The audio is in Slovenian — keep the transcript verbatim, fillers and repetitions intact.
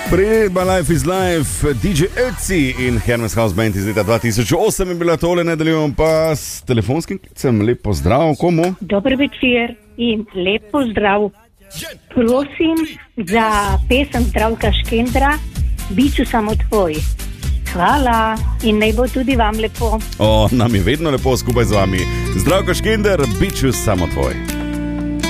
Priredba Life is Life, D J Ötzi in Hermes House Band iz leta dva tisoč osem je bila tole, nadaljujemo pa s telefonskim klicem. Lep pozdrav, komu? Dober večer in lep pozdrav. Prosim za pesem Zdravka Škendra, Biću samo tvoj. Hvala in naj bo tudi vam lepo. O, nam je vedno lepo skupaj z vami. Zdravko Škender, Biću samo tvoj.